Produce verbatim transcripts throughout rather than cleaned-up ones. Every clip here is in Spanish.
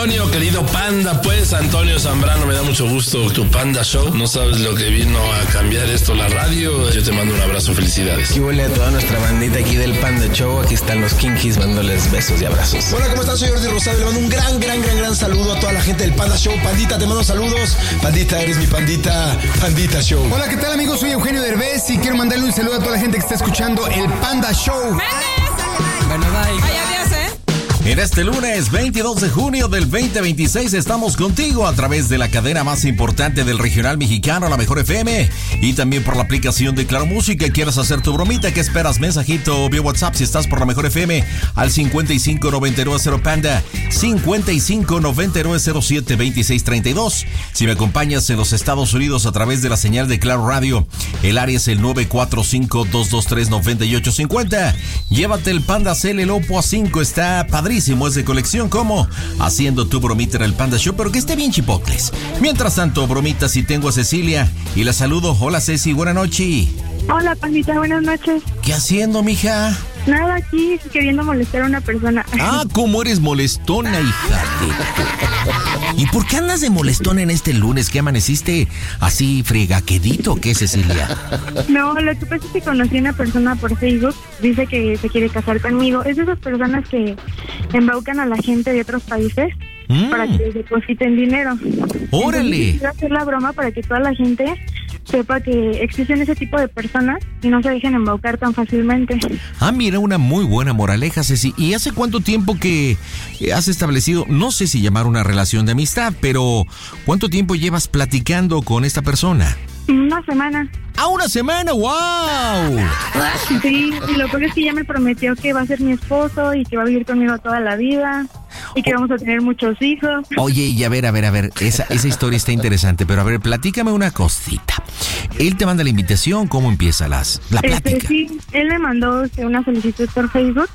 Antonio, querido Panda, pues Antonio Zambrano, me da mucho gusto tu Panda Show. No sabes lo que vino a cambiar esto, la radio. Yo te mando un abrazo, felicidades. Y huele a toda nuestra bandita aquí del Panda Show. Aquí están los Kinkis mandándoles besos y abrazos. Hola, ¿cómo estás? Soy Jordi Rosado. Le mando un gran, gran, gran, gran saludo a toda la gente del Panda Show. Pandita, te mando saludos. Pandita, eres mi pandita. Pandita Show. Hola, ¿qué tal, amigos? Soy Eugenio Derbez y quiero mandarle un saludo a toda la gente que está escuchando el Panda Show. Bueno, bye. Ay, adiós, ¿eh? En este lunes veintidós de junio del veinte veintiséis estamos contigo a través de la cadena más importante del regional mexicano, la Mejor F M, y también por la aplicación de Claro Música. ¿Quieres hacer tu bromita? ¿Qué esperas? Mensajito vía WhatsApp si estás por la Mejor F M al cincuenta y cinco noventa y nueve cero Panda, cincuenta y cinco noventa y nueve cero siete veintiséis treinta y dos. Si me acompañas en los Estados Unidos a través de la señal de Claro Radio, el área es el nueve cuatro cinco, dos dos tres, nueve ocho cinco cero. Llévate el Panda Cel, el Oppo A cinco, está padrísimo. Es de colección, como haciendo tu bromita en el Panda Show, pero que esté bien chipocles. Mientras tanto, bromitas, y tengo a Cecilia y la saludo. Hola, Ceci, buena noche. Hola, Pandita, buenas noches. ¿Qué haciendo, mija? Nada, aquí queriendo molestar a una persona. Ah, ¿cómo eres molestona, hija? ¿Y por qué andas de molestona en este lunes? ¿Que amaneciste así fregaquedito? ¿Qué, Cecilia? No, lo que pasa es que conocí a una persona por Facebook. Dice que se quiere casar conmigo. Es de esas personas que embaucan a la gente de otros países mm. para que les depositen dinero. ¡Órale! Quiero hacer la broma para que toda la gente sepa que existen ese tipo de personas y no se dejen embaucar tan fácilmente. Ah, mira, una muy buena moraleja, Ceci. ¿Y hace cuánto tiempo que has establecido, no sé si llamar una relación de amistad, pero cuánto tiempo llevas platicando con esta persona? Una semana. ¡Ah, una semana! ¡Wow! Sí, y lo peor es que ya me prometió que va a ser mi esposo y que va a vivir conmigo toda la vida y que vamos a tener muchos hijos. Oye, y a ver, a ver, a ver, esa, esa historia está interesante, pero a ver, platícame una cosita. Él te manda la invitación, ¿cómo empieza las, la plática? Este, sí, él me mandó una solicitud por Facebook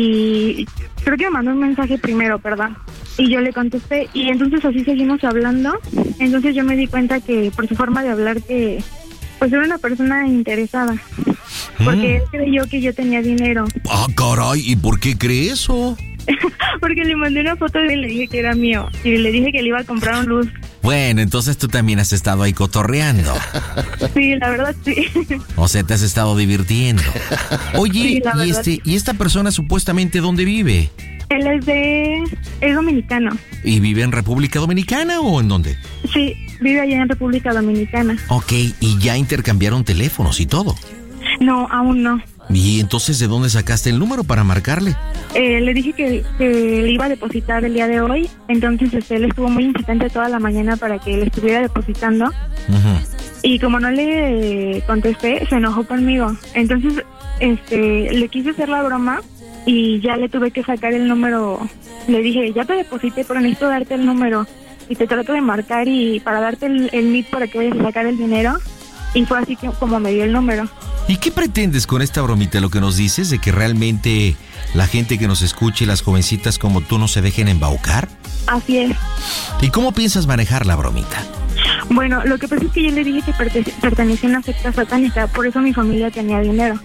y creo que me mandó un mensaje primero, perdón. Y yo le contesté y entonces así seguimos hablando. Entonces yo me di cuenta que por su forma de hablar que pues era una persona interesada. Porque mm. él creyó que yo tenía dinero. Ah, caray, ¿y por qué cree eso? Porque le mandé una foto y le dije que era mío. Y le dije que le iba a comprar un luz. Bueno, entonces tú también has estado ahí cotorreando. Sí, la verdad sí. O sea, te has estado divirtiendo. Oye, sí, y este, ¿y esta persona supuestamente dónde vive? Él es de... es dominicano. ¿Y vive en República Dominicana o en dónde? Sí, vive allá en República Dominicana. Ok, ¿y ya intercambiaron teléfonos y todo? No, aún no. ¿Y entonces de dónde sacaste el número para marcarle? Eh, le dije que, que le iba a depositar el día de hoy, entonces este, él estuvo muy insistente toda la mañana para que le estuviera depositando. Uh-huh. Y como no le contesté, se enojó conmigo. Entonces este, le quise hacer la broma y ya le tuve que sacar el número. Le dije, ya te deposité, pero necesito darte el número. Y te trato de marcar y para darte el, el M I T para que vayas a sacar el dinero. Y fue así que como me dio el número. ¿Y qué pretendes con esta bromita? Lo que nos dices de que realmente la gente que nos escuche, las jovencitas como tú, no se dejen embaucar. Así es. ¿Y cómo piensas manejar la bromita? Bueno, lo que pasa es que yo le dije que perte- pertenecía a una secta satánica, por eso mi familia tenía dinero.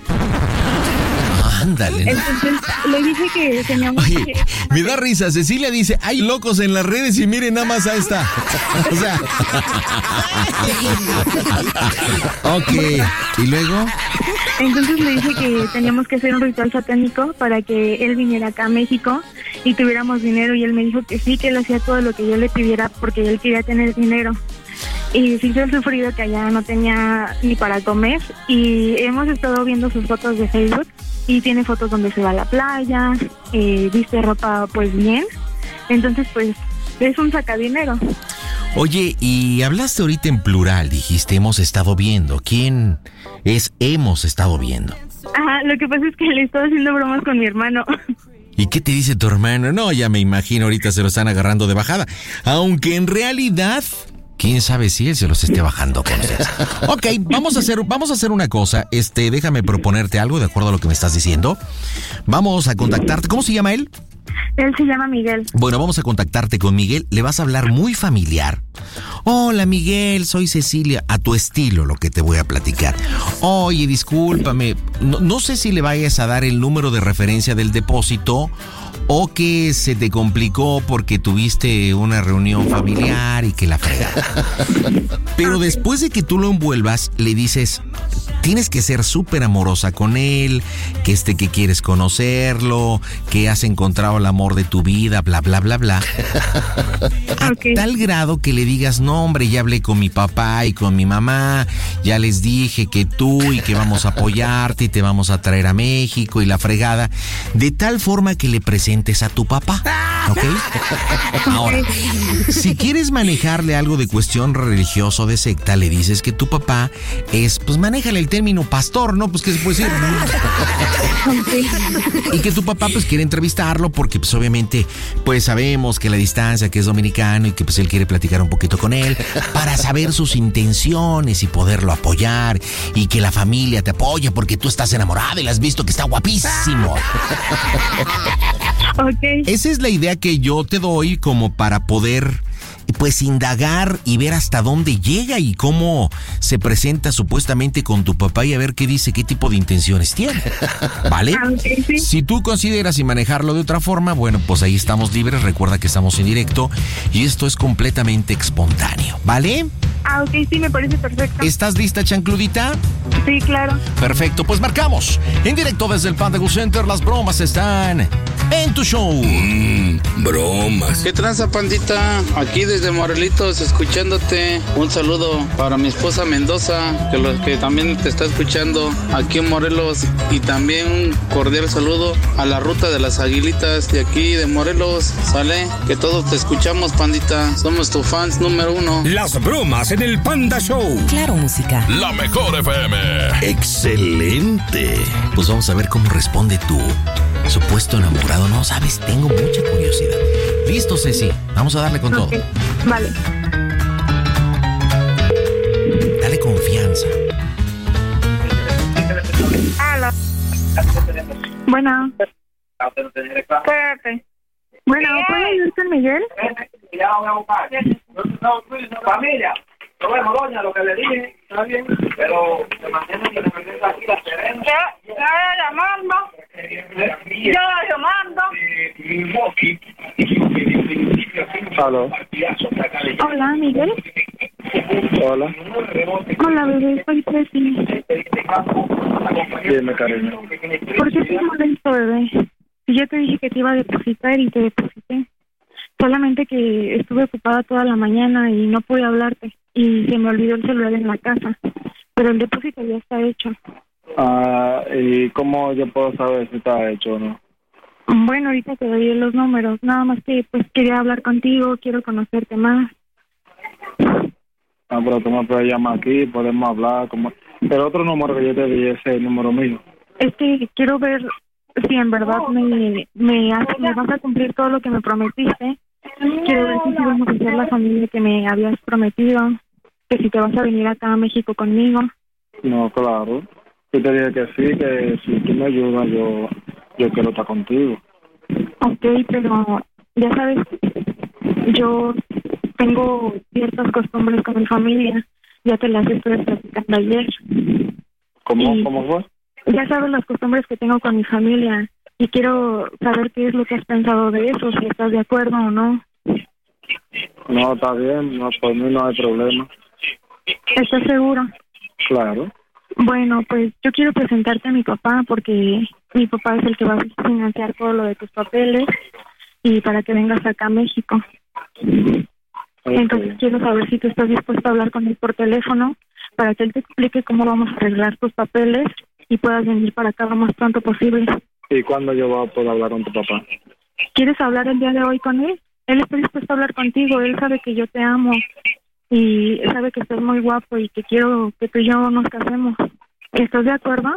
Ándale. Entonces le dije que teníamos... Oye, que... me da risa. Cecilia dice, hay locos en las redes y miren nada más a esta. O sea... Ok, ¿y luego? Entonces le dije que teníamos que hacer un ritual satánico para que él viniera acá a México y tuviéramos dinero, y él me dijo que sí, que él hacía todo lo que yo le pidiera porque él quería tener dinero. Y sí se ha sufrido que allá no tenía ni para comer, y hemos estado viendo sus fotos de Facebook y tiene fotos donde se va a la playa, eh, viste ropa pues bien, entonces pues es un sacadinero. Oye, y hablaste ahorita en plural, dijiste hemos estado viendo. ¿Quién es hemos estado viendo? Ajá, lo que pasa es que le estaba haciendo bromas con mi hermano. ¿Y qué te dice tu hermano? No, ya me imagino, ahorita se lo están agarrando de bajada. Aunque en realidad... ¿Quién sabe si él se los esté bajando con ustedes? Ok, vamos a hacer, vamos a hacer una cosa. Este, déjame proponerte algo de acuerdo a lo que me estás diciendo. Vamos a contactarte. ¿Cómo se llama él? Él se llama Miguel. Bueno, vamos a contactarte con Miguel. Le vas a hablar muy familiar. Hola, Miguel, soy Cecilia. A tu estilo lo que te voy a platicar. Oye, discúlpame. No, no sé si le vayas a dar el número de referencia del depósito o que se te complicó porque tuviste una reunión familiar y que la fregada. Pero después de que tú lo envuelvas, le dices, tienes que ser súper amorosa con él, que este que quieres conocerlo, que has encontrado el amor de tu vida, bla, bla, bla, bla. A okay. tal grado que le digas, no, hombre, ya hablé con mi papá y con mi mamá, ya les dije que tú y que vamos a apoyarte y te vamos a traer a México y la fregada, de tal forma que le presentes a tu papá, ¿ok? Ahora, si quieres manejarle algo de cuestión religiosa o de secta, le dices que tu papá es, pues manéjale el término pastor, ¿no? Pues, ¿qué se puede decir? Y que tu papá, pues, quiere entrevistarlo porque, pues, obviamente, pues, sabemos que la distancia, que es dominicano y que, pues, él quiere platicar un poquito con él para saber sus intenciones y poderlo apoyar y que la familia te apoye porque tú estás enamorado y le has visto que está guapísimo. Okay. Esa es la idea que yo te doy como para poder, pues, indagar y ver hasta dónde llega y cómo se presenta supuestamente con tu papá y a ver qué dice, qué tipo de intenciones tiene, ¿vale? Okay, sí. Si tú consideras y manejarlo de otra forma, bueno, pues ahí estamos libres. Recuerda que estamos en directo y esto es completamente espontáneo, ¿vale? Ah, ok, sí, me parece perfecto. ¿Estás lista, chancludita? Sí, claro. Perfecto, pues marcamos. En directo desde el Panda Go Center, las bromas están en tu show. Mmm, bromas. ¿Qué tranza, pandita? Aquí desde Morelitos, escuchándote. Un saludo para mi esposa Mendoza, que, lo, que también te está escuchando aquí en Morelos. Y también un cordial saludo a la Ruta de las Aguilitas de aquí de Morelos. ¿Sale? Que todos te escuchamos, pandita. Somos tus fans número uno. Las bromas en el Panda Show. Claro, música. La mejor F M. Excelente. Pues vamos a ver cómo responde tu supuesto enamorado. No, sabes, tengo mucha curiosidad. Listo, Ceci. Vamos a darle con okay. todo. Vale. Dale confianza. Hola. Bueno. Espérate. Bueno, ¿puedo ir con Miguel? Familia, no vemos, doña, lo que le dije, está bien, pero de mañana que le presenta aquí la serena. ¿Qué? ¿Ya llamando? ¿Ya llamando? Aló. Hola, Miguel. Hola. Hola, bebé, soy Ceci. Dime, cariño. ¿Por qué te molesto, bebé? Si yo te dije que te iba a depositar y te deposité. Solamente que estuve ocupada toda la mañana y no pude hablarte. Y se me olvidó el celular en la casa. Pero el depósito ya está hecho. Ah, ¿y cómo yo puedo saber si está hecho o no? Bueno, ahorita te doy los números. Nada más que pues quería hablar contigo, quiero conocerte más. Ah, pero tú me puedes llamar aquí, podemos hablar. Como... El otro número que yo te di es el número mío. Es que quiero ver si en verdad me, me, hace, me vas a cumplir todo lo que me prometiste. Quiero ver si sí vamos a ser la familia que me habías prometido, que si te vas a venir acá a México conmigo. No, claro. Yo te dije que sí, que si tú me ayudas, yo, yo quiero estar contigo. Ok, pero ya sabes, yo tengo ciertas costumbres con mi familia. Ya te las estuve platicando ayer. ¿Cómo, y ¿Cómo fue? Ya sabes las costumbres que tengo con mi familia. Y quiero saber qué es lo que has pensado de eso, si estás de acuerdo o no. No, está bien, no, por mí no hay problema. ¿Estás seguro? Claro. Bueno, pues yo quiero presentarte a mi papá porque mi papá es el que va a financiar todo lo de tus papeles y para que vengas acá a México. Okay. Entonces quiero saber si tú estás dispuesto a hablar con él por teléfono para que él te explique cómo vamos a arreglar tus papeles y puedas venir para acá lo más pronto posible. ¿Y cuándo yo voy a poder hablar con tu papá? ¿Quieres hablar el día de hoy con él? Él está dispuesto a hablar contigo, él sabe que yo te amo y él sabe que estás muy guapo y que quiero que tú y yo nos casemos. ¿Estás de acuerdo?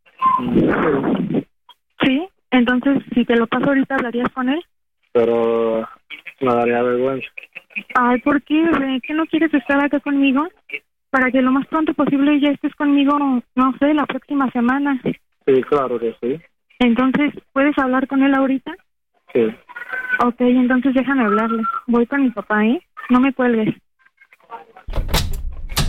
Sí. ¿Sí? Entonces, si te lo paso ahorita, ¿hablarías con él? Pero me daría vergüenza. Ay, ¿por qué? ¿Qué no quieres estar acá conmigo? Para que lo más pronto posible ya estés conmigo, no sé, la próxima semana. Sí, claro que sí. Entonces, ¿puedes hablar con él ahorita? Sí. Ok, entonces déjame hablarle. Voy con mi papá, ¿eh? No me cuelgues.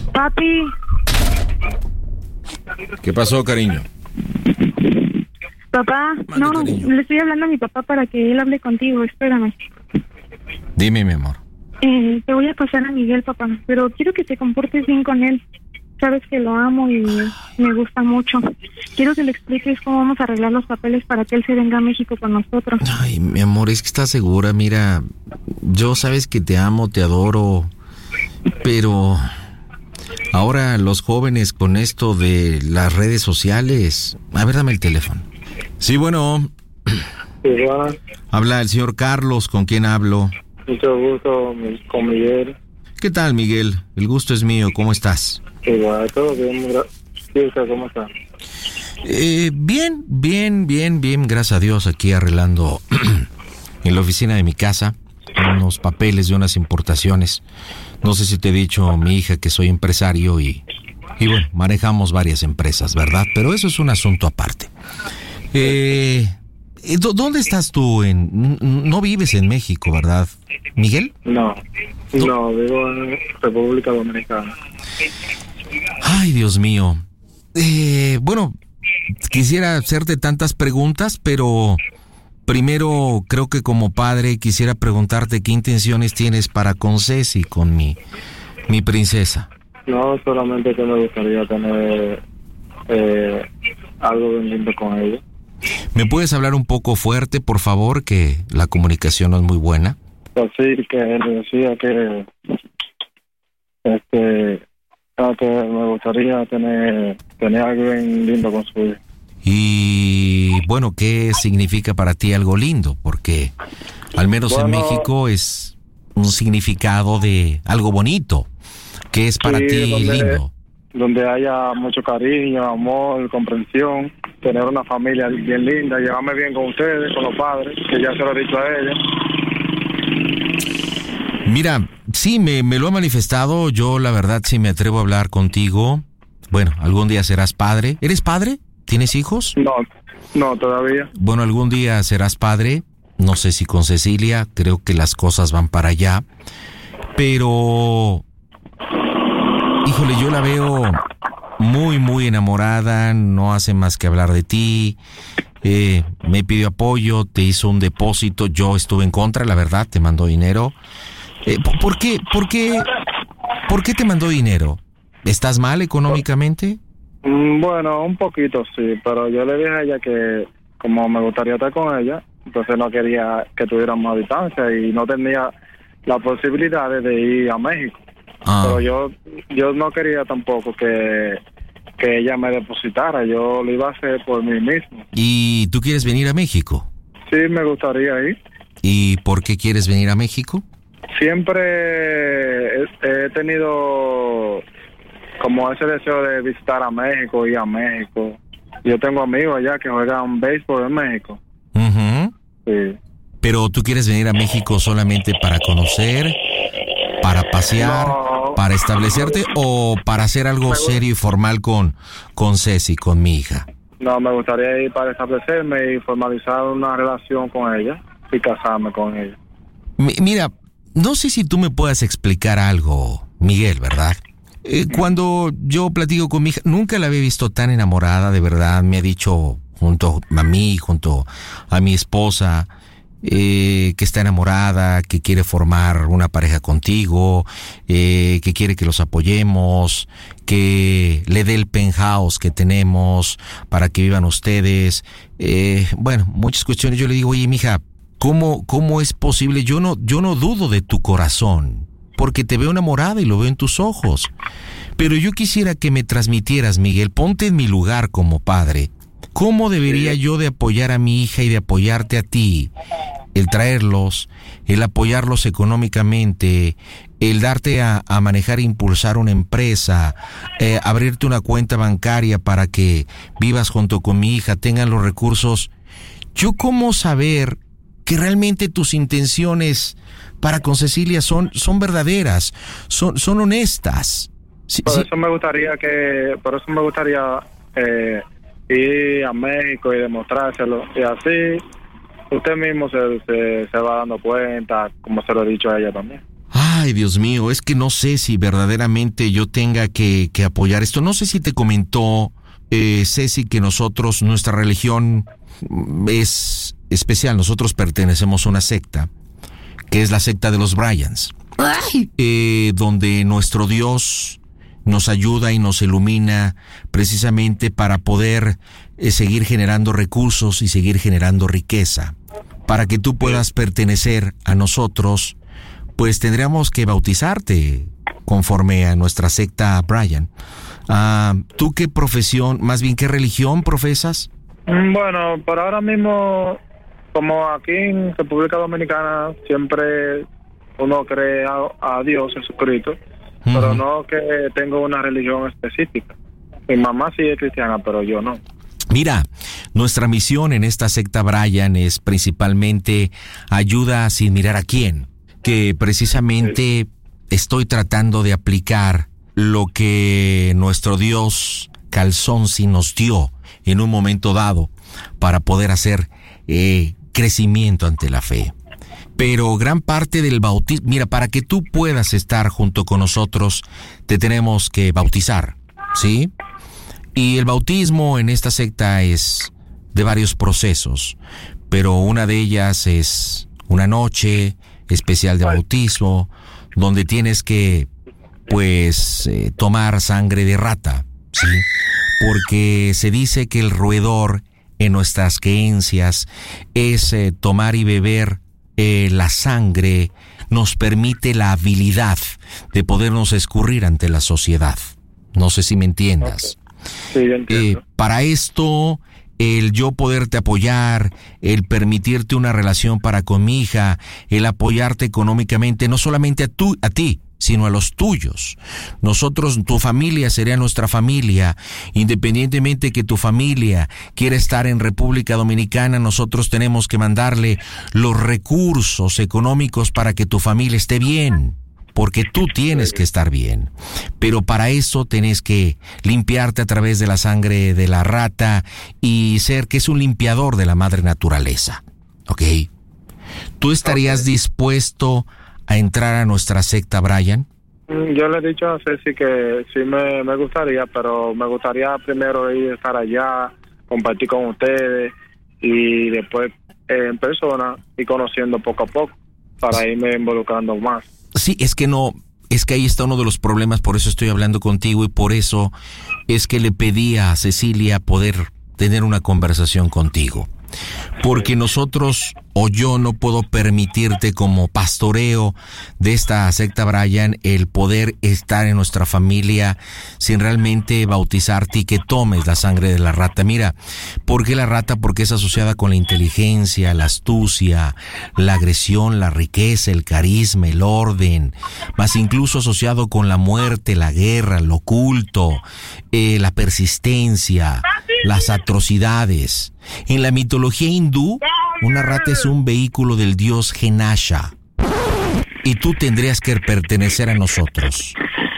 Papi. ¿Qué pasó, cariño? Papá, Mande, no, cariño. le estoy hablando a mi papá para que él hable contigo, espérame. Dime, mi amor. Eh, te voy a pasar a Miguel, papá, pero quiero que te comportes bien con él. Sabes que lo amo y me gusta mucho. Quiero que le expliques cómo vamos a arreglar los papeles para que él se venga a México con nosotros. Ay, mi amor, es que estás segura. Mira, yo sabes que te amo, te adoro, pero ahora los jóvenes con esto de las redes sociales... A ver, dame el teléfono. Sí, bueno. Igual, Habla el señor Carlos, ¿con quién hablo? mucho gusto con Miguel. ¿Qué tal, Miguel? El gusto es mío, ¿cómo estás? Igual, todo bien, gra- sí, usted, ¿cómo está? Eh, bien, bien, bien, bien, gracias a Dios, aquí arreglando en la oficina de mi casa unos papeles de unas importaciones. No sé si te he dicho, mi hija, que soy empresario y, y bueno, manejamos varias empresas, ¿verdad? Pero eso es un asunto aparte. Eh, ¿Dónde estás tú? En, no vives en México, ¿verdad, Miguel? No, no, vivo en República Dominicana. Ay, Dios mío. Eh, bueno, quisiera hacerte tantas preguntas, pero primero creo que como padre quisiera preguntarte qué intenciones tienes para con Ceci, con mi, mi princesa. No, solamente que me gustaría tener eh, algo bien lindo con ella. ¿Me puedes hablar un poco fuerte, por favor, que la comunicación no es muy buena? Así que él decía que este que me gustaría tener tener algo bien lindo con su hija. Y bueno, ¿qué significa para ti algo lindo? Porque al menos en Bueno, México es un significado de algo bonito. ¿Qué es para sí, ti donde, lindo? donde haya mucho cariño, amor, comprensión, tener una familia bien linda, llevarme bien con ustedes, con los padres, que ya se lo he dicho a ella. Mira, sí, me, me lo ha manifestado. Yo la verdad sí me atrevo a hablar contigo. Bueno, algún día serás padre. ¿Eres padre? ¿Tienes hijos? No, no, todavía. Bueno, algún día serás padre. No sé si con Cecilia, creo que las cosas van para allá. Pero, híjole, yo la veo muy, muy enamorada. No hace más que hablar de ti. Eh, me pidió apoyo, te hizo un depósito. Yo estuve en contra, la verdad, te mandó dinero. Eh, ¿por qué, por qué, por qué te mandó dinero? ¿Estás mal económicamente? Mm, Bueno, un poquito sí, pero yo le dije a ella que como me gustaría estar con ella, entonces no quería que tuviéramos distancia y no tenía la posibilidad de ir a México. Ah. Pero yo yo no quería tampoco que, que ella me depositara, yo lo iba a hacer por mí mismo. ¿Y tú quieres venir a México? Sí, me gustaría ir. ¿Y por qué quieres venir a México? Siempre he, he tenido como ese deseo de visitar a México, ir a México. Yo tengo amigos allá que juegan béisbol en México. Uh-huh. Sí. Pero tú quieres venir a México solamente para conocer, para pasear, No. para establecerte o para hacer algo serio y formal con, con Ceci, con mi hija. No, me gustaría ir para establecerme y formalizar una relación con ella y casarme con ella. Mi- mira, no sé si tú me puedas explicar algo, Miguel, ¿verdad? Eh, cuando yo platico con mi hija, nunca la había visto tan enamorada, de verdad. Me ha dicho junto a mí, junto a mi esposa, eh, que está enamorada, que quiere formar una pareja contigo, eh, que quiere que los apoyemos, que le dé el penthouse que tenemos para que vivan ustedes. Eh, bueno, muchas cuestiones. Yo le digo, oye, mija, ¿cómo, cómo es posible? Yo no, yo no dudo de tu corazón, porque te veo enamorada y lo veo en tus ojos. Pero yo quisiera que me transmitieras, Miguel, ponte en mi lugar como padre. ¿Cómo debería yo de apoyar a mi hija y de apoyarte a ti? El traerlos, el apoyarlos económicamente, el darte a, a manejar e impulsar una empresa, eh, abrirte una cuenta bancaria para que vivas junto con mi hija, tengan los recursos. ¿Yo cómo saber que realmente tus intenciones para con Cecilia son, son verdaderas, son, son honestas? Sí, Por sí. eso me gustaría que, por eso me gustaría eh, ir a México y demostrárselo. Y así usted mismo se, se, se va dando cuenta, como se lo he dicho a ella también. Ay, Dios mío, es que no sé si verdaderamente yo tenga que, que apoyar esto. No sé si te comentó eh, Ceci, que nosotros, nuestra religión es especial. Nosotros pertenecemos a una secta, que es la secta de los Bryans, eh, donde nuestro Dios nos ayuda y nos ilumina precisamente para poder eh, seguir generando recursos y seguir generando riqueza. Para que tú puedas pertenecer a nosotros, pues tendríamos que bautizarte conforme a nuestra secta Bryan. Uh, ¿Tú qué profesión, más bien qué religión profesas? Bueno, por ahora mismo, como aquí en República Dominicana, siempre uno cree a, a Dios, Jesucristo, uh-huh. pero no que tengo una religión específica. Mi mamá sí es cristiana, pero yo no. Mira, nuestra misión en esta secta Bryan es principalmente ayuda sin mirar a quién, que precisamente sí. estoy tratando de aplicar lo que nuestro Dios Calzonsi nos dio en un momento dado para poder hacer eh, crecimiento ante la fe. Pero gran parte del bautismo, mira, para que tú puedas estar junto con nosotros, te tenemos que bautizar, ¿sí? Y el bautismo en esta secta es de varios procesos, pero una de ellas es una noche especial de bautismo, donde tienes que pues eh, tomar sangre de rata, ¿sí? Porque se dice que el roedor en nuestras creencias es eh, tomar y beber eh, la sangre, nos permite la habilidad de podernos escurrir ante la sociedad. No sé si me entiendas. Okay. Sí, entiendo. Eh, para esto, el yo poderte apoyar, el permitirte una relación para con mi hija, el apoyarte económicamente, no solamente a, tú, a ti, sino a los tuyos. Nosotros, tu familia sería nuestra familia. Independientemente que tu familia quiera estar en República Dominicana, nosotros tenemos que mandarle los recursos económicos para que tu familia esté bien. Porque tú tienes que estar bien. Pero para eso tenés que limpiarte a través de la sangre de la rata y ser que es un limpiador de la madre naturaleza. ¿Ok? ¿Tú estarías okay. dispuesto a entrar a nuestra secta, Bryan? Yo le he dicho a Ceci que sí me, me gustaría, pero me gustaría primero ir a estar allá, compartir con ustedes y después eh, en persona y conociendo poco a poco para irme involucrando más. Sí, es que no, es que ahí está uno de los problemas, por eso estoy hablando contigo y por eso es que le pedí a Cecilia poder tener una conversación contigo. Porque nosotros o yo no puedo permitirte como pastoreo de esta secta Bryan el poder estar en nuestra familia sin realmente bautizarte y que tomes la sangre de la rata. Mira, ¿por qué la rata? Porque es asociada con la inteligencia, la astucia, la agresión, la riqueza, el carisma, el orden, más incluso asociado con la muerte, la guerra, lo oculto, eh, la persistencia, las atrocidades. En la mitología hindú, una rata es un vehículo del dios Ganasha. Y tú tendrías que pertenecer a nosotros.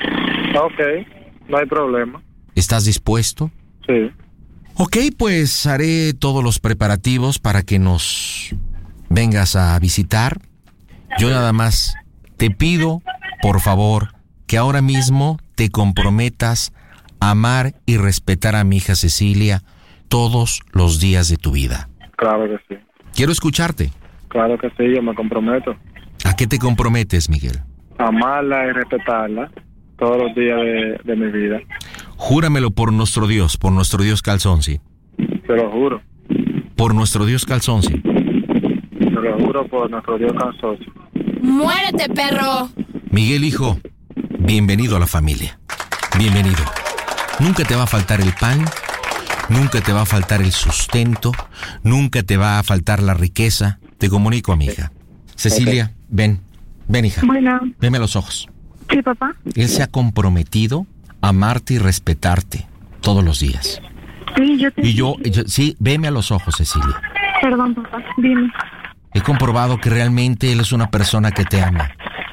Ok, no hay problema. ¿Estás dispuesto? Sí. Ok, pues haré todos los preparativos para que nos vengas a visitar. Yo nada más te pido, por favor, que ahora mismo te comprometas a amar y respetar a mi hija Cecilia todos los días de tu vida. Claro que sí. Quiero escucharte. Claro que sí, yo me comprometo. ¿A qué te comprometes, Miguel? Amarla y respetarla todos los días de, de mi vida. Júramelo por nuestro Dios, por nuestro Dios Calzonsi. Te lo juro. Por nuestro Dios Calzonsi. Te lo juro por nuestro Dios Calzonsi. ¡Muérete, perro! Miguel, hijo, bienvenido a la familia. Bienvenido. Nunca te va a faltar el pan. Nunca te va a faltar el sustento, nunca te va a faltar la riqueza. Te comunico a mi hija. Cecilia, okay. ven, ven hija. Bueno. Veme a los ojos. Sí, papá. Él se ha comprometido a amarte y respetarte todos los días. Sí, yo te... Y yo, yo, sí, veme a los ojos, Cecilia. Perdón, papá, dime. He comprobado que realmente él es una persona que te ama.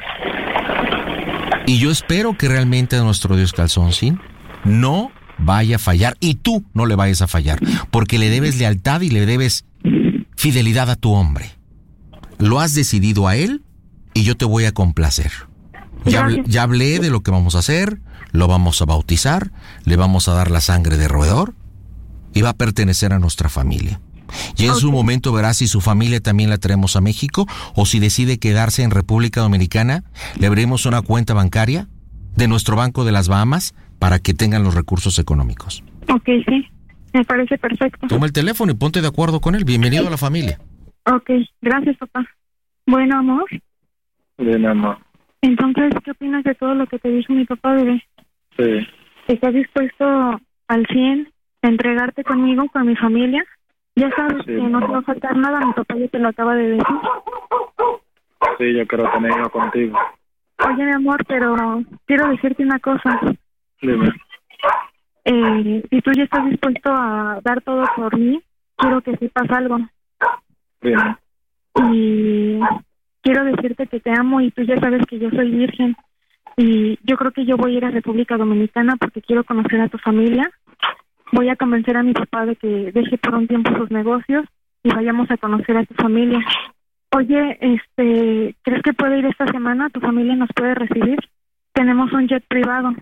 Y yo espero que realmente nuestro Dios Calzonsi no vaya a fallar y tú no le vayas a fallar, porque le debes lealtad y le debes fidelidad a tu hombre. Lo has decidido a él y yo te voy a complacer. Ya, ya hablé de lo que vamos a hacer, lo vamos a bautizar, le vamos a dar la sangre de roedor y va a pertenecer a nuestra familia. Y en okay. su momento verá si su familia también la traemos a México, o si decide quedarse en República Dominicana, le abrimos una cuenta bancaria de nuestro Banco de las Bahamas para que tengan los recursos económicos. Ok, sí, me parece perfecto. Toma el teléfono y ponte de acuerdo con él. Bienvenido a la familia. Ok, gracias, papá. Bueno, amor. Bien, amor. Entonces, ¿qué opinas de todo lo que te dijo mi papá, bebé? Sí. ¿Estás dispuesto al cien a entregarte conmigo, con mi familia? Ya sabes sí, que no te va a faltar nada, mi papá ya te lo acaba de decir. Sí, yo quiero tenerlo contigo. Oye, mi amor, pero quiero decirte una cosa. Dime. Eh, si tú ya estás dispuesto a dar todo por mí, quiero que sepas algo. Bien. Y quiero decirte que te amo y tú ya sabes que yo soy virgen. Y yo creo que yo voy a ir a República Dominicana porque quiero conocer a tu familia. Voy a convencer a mi papá de que deje por un tiempo sus negocios y vayamos a conocer a tu familia. Oye, este, ¿crees que puede ir esta semana? ¿Tu familia nos puede recibir? Tenemos un jet privado.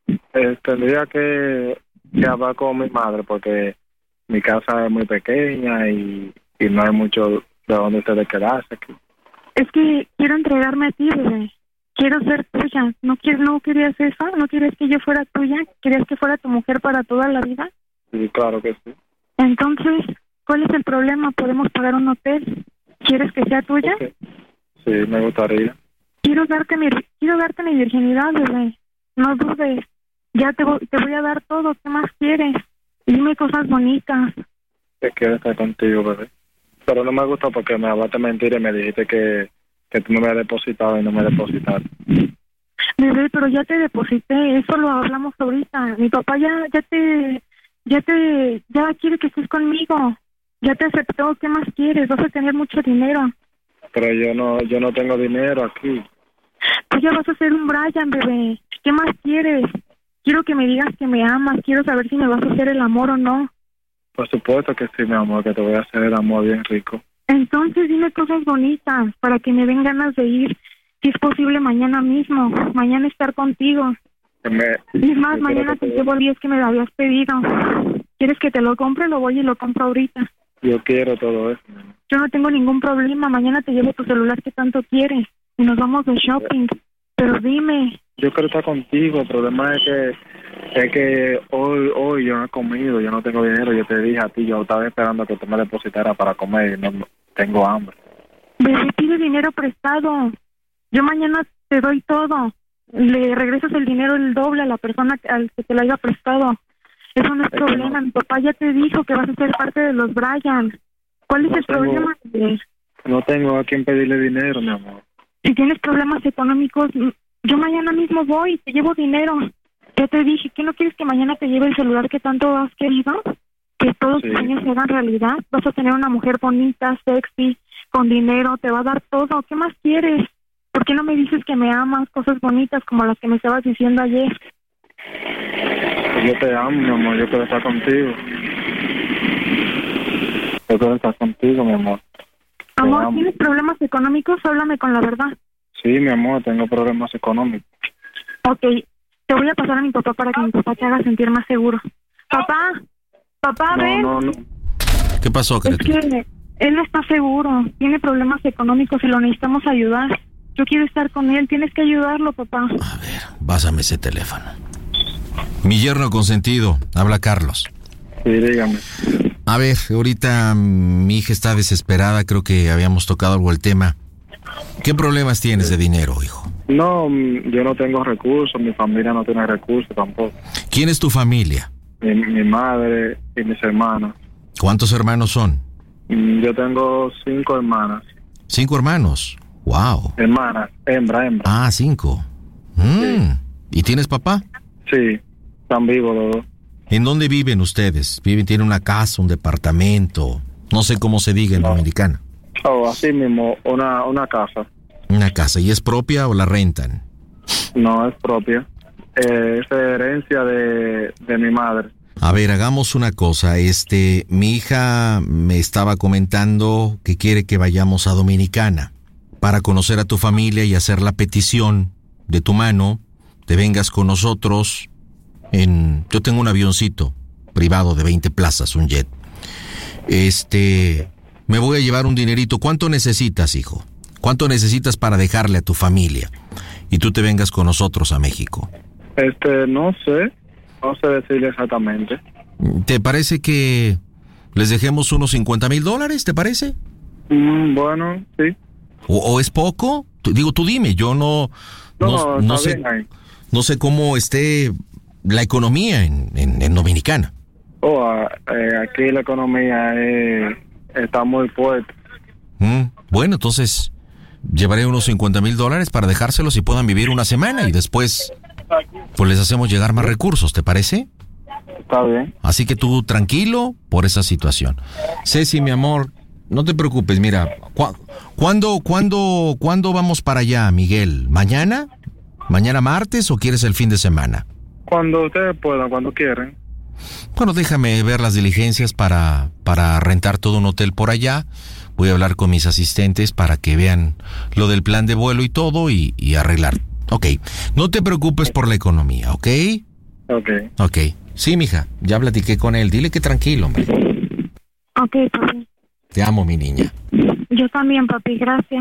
Eh, tendría que, que hablar con mi madre porque mi casa es muy pequeña y, y no hay mucho de dónde ustedes quedarse aquí. Es que quiero entregarme a ti, bebé. Quiero ser tuya. ¿No quieres, no querías eso? ¿No querías que yo fuera tuya? ¿Querías que fuera tu mujer para toda la vida? Sí, claro que sí. Entonces, ¿cuál es el problema? ¿Podemos pagar un hotel? ¿Quieres que sea tuya? Okay. Sí, me gustaría. Quiero darte mi, quiero darte mi virginidad, bebé. No dudes. Ya te voy, te voy a dar todo. ¿Qué más quieres? Dime cosas bonitas. Que quiero estar contigo, bebé. Pero no me gusta porque me hablaste mentira y me dijiste que, que tú me habías depositado y no me depositaste. Bebé, pero ya te deposité. Eso lo hablamos ahorita. Mi papá ya, ya te, ya te, ya quiere que estés conmigo. Ya te aceptó. ¿Qué más quieres? Vas a tener mucho dinero. Pero yo no, yo no tengo dinero aquí. Pues ya vas a ser un Brian, bebé. ¿Qué más quieres? Quiero que me digas que me amas. Quiero saber si me vas a hacer el amor o no. Por supuesto que sí, mi amor, que te voy a hacer el amor bien rico. Entonces dime cosas bonitas para que me den ganas de ir. Si es posible, mañana mismo. Mañana estar contigo. Me, es más, mañana te llevo el diez que me lo habías pedido. ¿Quieres que te lo compre? Lo voy y lo compro ahorita. Yo quiero todo eso. Mi amor. Yo no tengo ningún problema. Mañana te llevo tu celular que tanto quieres. Y nos vamos de shopping. Pero dime. Yo quiero estar contigo. El problema es que es que hoy hoy yo no he comido. Yo no tengo dinero. Yo te dije a ti. Yo estaba esperando que tú me depositaras para comer. Y no tengo hambre. Bebé, pide dinero prestado. Yo mañana te doy todo. Le regresas el dinero el doble a la persona al que te lo haya prestado. Eso no es, es problema. No. Mi papá ya te dijo que vas a ser parte de los Bryan. ¿Cuál es no el tengo, problema? No tengo a quien pedirle dinero, mi amor. Si tienes problemas económicos, yo mañana mismo voy, te llevo dinero. Ya te dije, ¿qué no quieres que mañana te lleve el celular que tanto has querido? Que todos tus sueños se hagan realidad. Vas a tener una mujer bonita, sexy, con dinero, te va a dar todo. ¿Qué más quieres? ¿Por qué no me dices que me amas? Cosas bonitas como las que me estabas diciendo ayer. Yo te amo, mi amor, yo quiero estar contigo. Yo quiero estar contigo, mi amor. Amor, ¿tienes problemas económicos? Háblame con la verdad. Sí, mi amor, tengo problemas económicos. Ok, te voy a pasar a mi papá para que mi papá te haga sentir más seguro. Papá, papá, no, ven. No, no. ¿Qué pasó, criatura? Es que él no está seguro, tiene problemas económicos y lo necesitamos ayudar. Yo quiero estar con él, tienes que ayudarlo, papá. A ver, pásame ese teléfono. Mi yerno consentido, habla Carlos. Sí, dígame. A ver, ahorita mi hija está desesperada, creo que habíamos tocado algo el tema. ¿Qué problemas tienes de dinero, hijo? No, yo no tengo recursos, mi familia no tiene recursos tampoco. ¿Quién es tu familia? Mi, mi madre y mis hermanos. ¿Cuántos hermanos son? Yo tengo cinco hermanas. ¿Cinco hermanos? Wow. Hermanas, hembra, hembra. Ah, cinco. Mm. Sí. ¿Y tienes papá? Sí, están vivos los dos. ¿En dónde viven ustedes? ¿Viven, tienen una casa, un departamento? No sé cómo se diga en no. Dominicana. Oh, así mismo, una, una casa. ¿Una casa? ¿Y es propia o la rentan? No, es propia. Eh, es herencia de, de mi madre. A ver, hagamos una cosa. Este, mi hija me estaba comentando que quiere que vayamos a Dominicana para conocer a tu familia y hacer la petición de tu mano, te vengas con nosotros en... Yo tengo un avioncito privado de veinte plazas, un jet. Este, me voy a llevar un dinerito. ¿Cuánto necesitas, hijo? ¿Cuánto necesitas para dejarle a tu familia y tú te vengas con nosotros a México? Este, no sé, no sé decirle exactamente. ¿Te parece que les dejemos unos cincuenta mil dólares, te parece? Mm, bueno, sí. ¿O, o es poco? Tú, digo, tú dime, yo no... No, no, no sé, no sé cómo esté la economía en, en, en Dominicana. Oh, eh, aquí la economía eh, está muy fuerte. Mm, bueno, entonces llevaré unos cincuenta mil dólares para dejárselos y puedan vivir una semana y después pues les hacemos llegar más recursos, ¿te parece? Está bien. Así que tú tranquilo por esa situación. Ceci, mi amor, no te preocupes, mira, ¿cu- ¿cuándo, cuándo, cuándo vamos para allá, Miguel? ¿Mañana? ¿Mañana martes o quieres el fin de semana? Cuando ustedes puedan, cuando quieran. Bueno, déjame ver las diligencias para, para rentar todo un hotel por allá. Voy a hablar con mis asistentes para que vean lo del plan de vuelo y todo y, y arreglar. Ok, no te preocupes por la economía, ¿ok? Ok. Ok, sí, mija, ya platiqué con él. Dile que tranquilo, hombre. Ok, papi. Te amo, mi niña. Yo también, papi, gracias.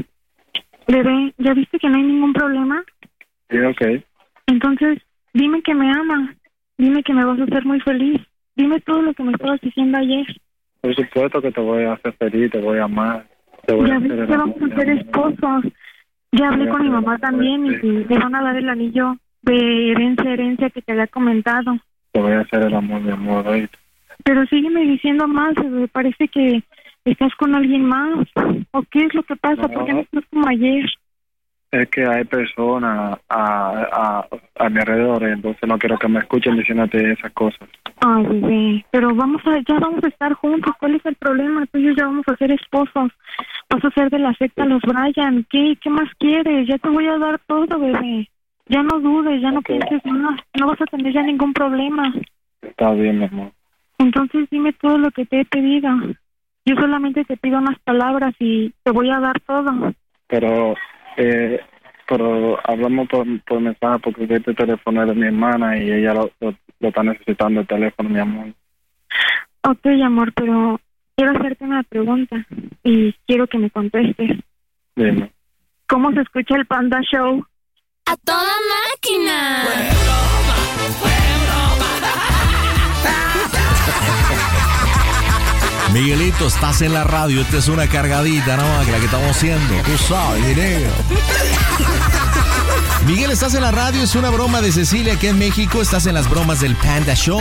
Bebé, ¿ya viste que no hay ningún problema? Sí, ok. Entonces, dime que me amas. Dime que me vas a hacer muy feliz. Dime todo lo que me estabas diciendo ayer. Por supuesto que te voy a hacer feliz, te voy a amar. Te voy Ya a ves hacer que vamos a ser esposos. Ya hablé con mi mamá también y le van a dar el anillo de herencia, herencia que te había comentado. Te voy a hacer el amor, mi amor, ¿oíste? Pero sígueme diciendo más, me parece que estás con alguien más. ¿O qué es lo que pasa? No. ¿Por qué no estás como ayer? Es que hay personas a, a, a mi alrededor, entonces no quiero que me escuchen diciéndote esas cosas. Ay, bebé, pero vamos a, ya vamos a estar juntos. ¿Cuál es el problema? Tú y yo ya vamos a ser esposos. Vas a ser de la secta Los Bryan. ¿Qué, qué más quieres? Ya te voy a dar todo, bebé. Ya no dudes, ya no Okay. pienses más. No vas a tener ya ningún problema. Está bien, mi amor. Entonces dime todo lo que te he pedido. Yo solamente te pido unas palabras y te voy a dar todo. Pero, eh, pero hablamos por, por mensaje porque este teléfono es de mi hermana y ella lo, lo, lo está necesitando el teléfono, mi amor. Ok, amor, pero quiero hacerte una pregunta y quiero que me contestes. Dime. ¿Cómo se escucha el Panda Show? ¡A toda máquina! Miguelito, estás en la radio, esta es una cargadita, ¿no? Que la que estamos haciendo, tú sabes, dinero. Miguel, estás en la radio, es una broma de Cecilia aquí en México, estás en las bromas del Panda Show.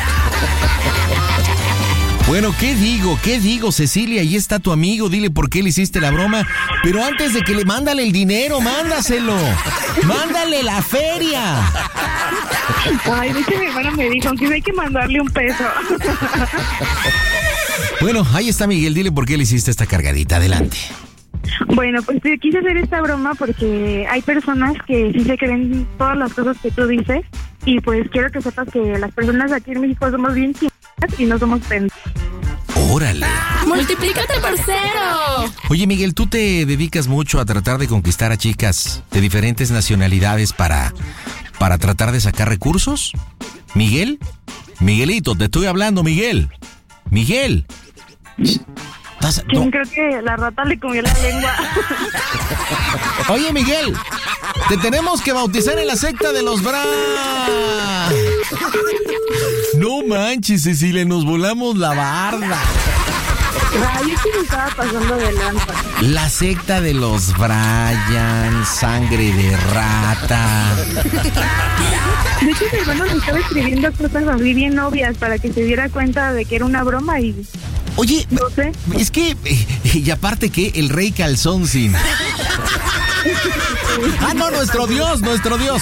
Bueno, ¿qué digo? ¿Qué digo, Cecilia? Ahí está tu amigo, dile por qué le hiciste la broma. Pero antes de que le mándale el dinero, mándaselo. Mándale la feria. Ay, de hecho mi hermana me dijo que hay que mandarle un peso. Bueno, ahí está Miguel, dile por qué le hiciste esta cargadita, adelante. Bueno, pues te quise hacer esta broma porque hay personas que sí se creen todas las cosas que tú dices y pues quiero que sepas que las personas aquí en México somos bien chingadas y no somos pendejos. ¡Órale! ¡Multiplícate por cero! Oye, Miguel, ¿tú te dedicas mucho a tratar de conquistar a chicas de diferentes nacionalidades para, para tratar de sacar recursos? ¿Miguel? Miguelito, te estoy hablando, Miguel. Miguel. ¿Estás, Yo no? creo que la rata le comió la lengua. Oye, Miguel, te tenemos que bautizar en la secta de los Bra. No manches, Cecilia, nos volamos la barda. Ay, es que me estaba pasando de lanza. La secta de los Bryan, sangre de rata. De hecho, mi hermano me estaba escribiendo cosas así bien obvias para que se diera cuenta de que era una broma y... Oye, no sé. Es que, eh, y aparte que el rey calzón sin... Ah, no, nuestro Dios, nuestro Dios.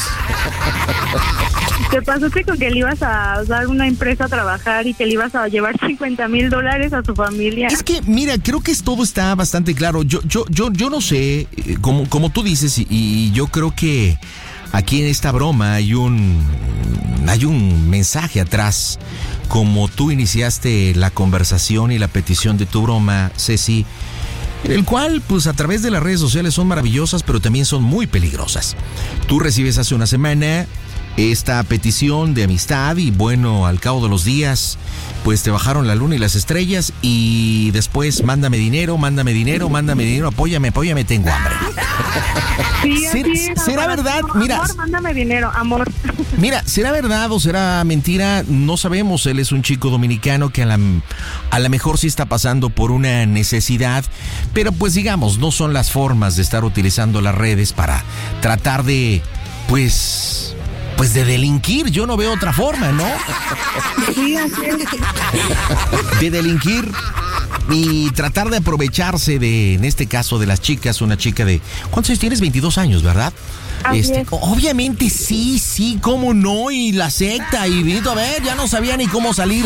Te pasaste con que le ibas a dar una empresa a trabajar y que le ibas a llevar cincuenta mil dólares a su familia. Es que, mira, creo que todo está bastante claro. Yo, yo, yo, yo no sé, eh, como, como tú dices, y, y yo creo que aquí en esta broma hay un, hay un mensaje atrás. Como tú iniciaste la conversación y la petición de tu broma, Ceci, el cual, pues a través de las redes sociales son maravillosas, pero también son muy peligrosas. Tú recibes hace una semana esta petición de amistad y bueno, al cabo de los días, pues te bajaron la luna y las estrellas y después mándame dinero, mándame dinero, mándame dinero, apóyame, apóyame, tengo hambre. Sí, así ¿Será, es, ¿será amor, verdad? amor, Mira, mándame dinero, amor. Mira, ¿será verdad o será mentira? No sabemos. Él es un chico dominicano que a la, a la mejor sí está pasando por una necesidad, pero pues digamos, no son las formas de estar utilizando las redes para tratar de, pues... Pues de delinquir, yo no veo otra forma, ¿no? Sí, así es. De delinquir y tratar de aprovecharse de, en este caso, de las chicas, una chica de... ¿Cuántos años tienes? veintidós años, ¿verdad? Así Este, es. obviamente sí, sí, cómo no, y la secta, y Vito, a ver, ya no sabía ni cómo salir.